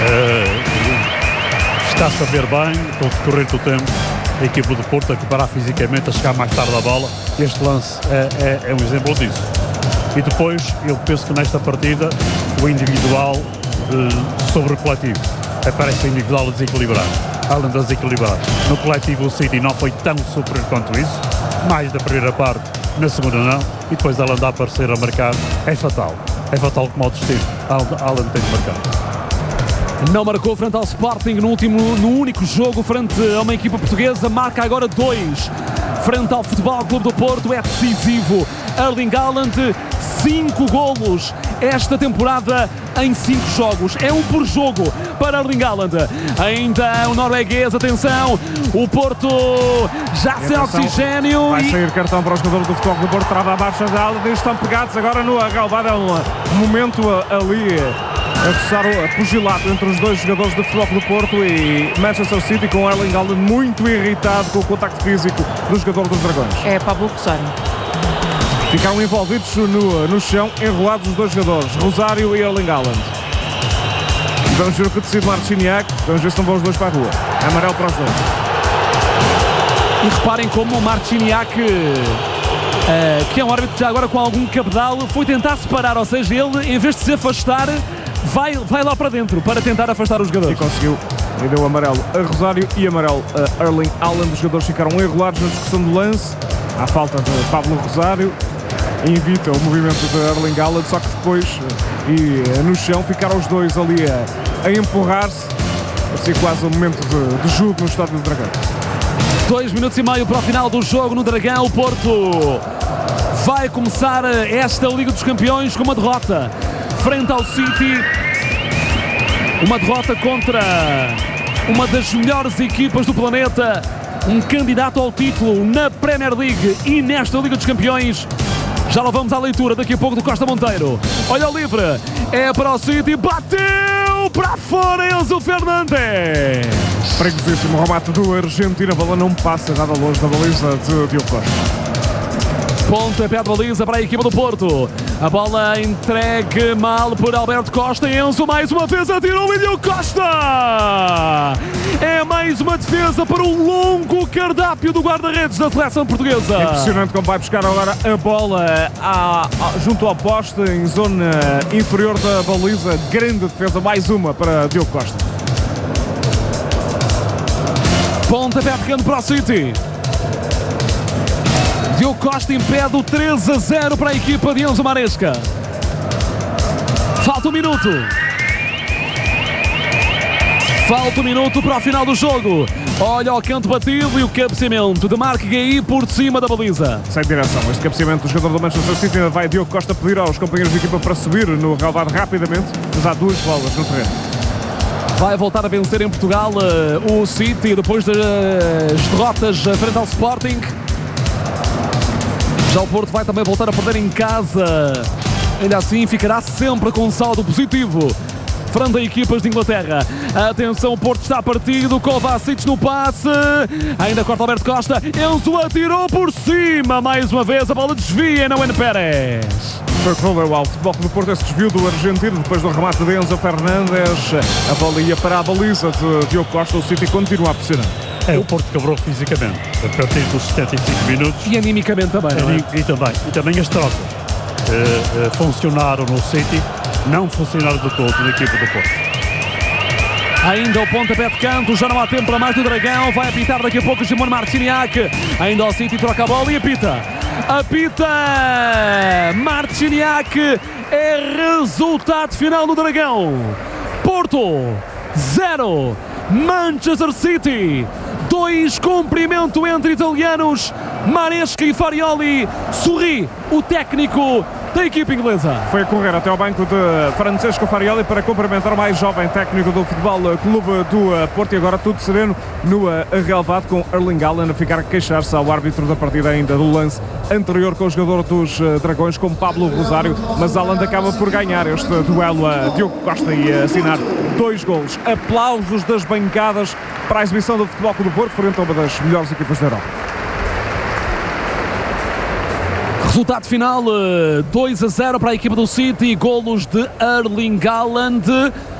Está-se a ver bem, com o decorrer do tempo, a equipa do Porto a recuperar fisicamente, a chegar mais tarde à bola. Este lance é um exemplo disso. E depois, eu penso que nesta partida, o individual sobre o coletivo. Parece o individual a desequilibrar. Além de desequilibrar. No coletivo, o City não foi tão superior quanto isso. Mais da primeira parte, na segunda não. E depois, Alan a aparecer a marcar, é fatal. É fatal como o destino. Alan tem de marcar. Não marcou frente ao Sporting no único jogo frente a uma equipa portuguesa. Marca agora 2 frente ao Futebol Clube do Porto. É decisivo. Erling Haaland, 5 golos esta temporada em 5 jogos. É 1 por jogo para Erling Haaland. Ainda o norueguês, atenção, o Porto já sem oxigênio. Vai sair cartão para o jogador do Futebol Clube do Porto, trava a marcha de Haaland. Estão pegados agora no relvado. É um momento ali a coçar o pugilato entre os dois jogadores do Futebol Clube do Porto e Manchester City, com Erling Haaland muito irritado com o contacto físico do jogador dos Dragões. É Pablo Rosário. Ficaram envolvidos no chão, enrolados os dois jogadores, Rosário e Erling Haaland. Vamos ver o que decide Marciniak. Vamos ver se não vão os dois para a rua. Amarelo para os dois. E reparem como o Marciniak, que é um árbitro já agora com algum cabedal, foi tentar separar, ou seja, ele em vez de se afastar, vai lá para dentro para tentar afastar os jogadores. E conseguiu. E deu amarelo a Rosário e amarelo a Erling Haaland. Os jogadores ficaram enrolados na discussão do lance. À falta de Pablo Rosário. Invita o movimento de Erling Haaland, só que depois, no chão, ficaram os dois ali a empurrar-se. Parecia quase um momento de jogo no Estádio do Dragão. 2 minutos e meio para o final do jogo no Dragão. O Porto vai começar esta Liga dos Campeões com uma derrota frente ao City. Uma derrota contra uma das melhores equipas do planeta, um candidato ao título na Premier League e nesta Liga dos Campeões. Já lá vamos à leitura daqui a pouco do Costa Monteiro. Olha o livre, é para o City, bateu para fora Enzo Fernandes. Perigosíssimo remate do argentino, a bola não passa nada longe da baliza de Diogo Costa. Pontapé de baliza para a equipa do Porto. A bola entregue mal por Alberto Costa. Enzo mais uma vez atirou e Diogo Costa. É mais uma defesa para o longo cardápio do guarda-redes da seleção portuguesa. Impressionante como vai buscar agora a bola junto ao poste, em zona inferior da baliza. Grande defesa, mais uma para Diogo Costa. Pontapé pequeno para o City. Diogo Costa impede o 3-0 para a equipa de Enzo Maresca. Falta um minuto. Falta um minuto para o final do jogo. Olha o canto batido e o cabeceamento de Marc Guéhi por cima da baliza. Sem direção. Este cabeceamento do jogador do Manchester City, ainda vai Diogo Costa pedir aos companheiros de equipa para subir no relvado rapidamente, mas há 2 bolas no terreno. Vai voltar a vencer em Portugal o City depois das derrotas frente ao Sporting. Já o Porto vai também voltar a perder em casa. Ainda assim ficará sempre com um saldo positivo frente a equipas de Inglaterra. Atenção, o Porto está partido. Kovacic no passe. Ainda corta Alberto Costa. Enzo atirou por cima. Mais uma vez a bola desvia no N. Pérez. Foi o ao Futebol Clube do Porto, esse desvio do argentino depois do remate de Enzo Fernandes. A bola ia para a baliza de Diogo Costa. O City continua a pressionar. O Porto quebrou fisicamente a partir dos 75 minutos. E animicamente também, não é? E também as trocas funcionaram no City, não funcionaram de todo na equipa do Porto. Ainda o pontapé de canto, já não há tempo para mais do Dragão. Vai apitar daqui a pouco Simone Marciniak. Ainda o City troca a bola e apita. Apita Marciniak. É resultado final do Dragão. Porto 0, Manchester City 2. Cumprimento entre italianos. Maresca e Farioli. Sorri o técnico da equipa inglesa. Foi a correr até ao banco de Francesco Farioli para cumprimentar o mais jovem técnico do Futebol Clube do Porto. E agora tudo sereno no relevado, com Erling Haaland a ficar a queixar-se ao árbitro da partida ainda do lance anterior com o jogador dos Dragões, com Pablo Rosário. Mas Haaland acaba por ganhar este duelo a Diogo Costa e a assinar 2 golos. Aplausos das bancadas para a exibição do Futebol Clube do Porto frente a uma das melhores equipas da Europa. Resultado final 2-0 para a equipa do City, golos de Erling Haaland.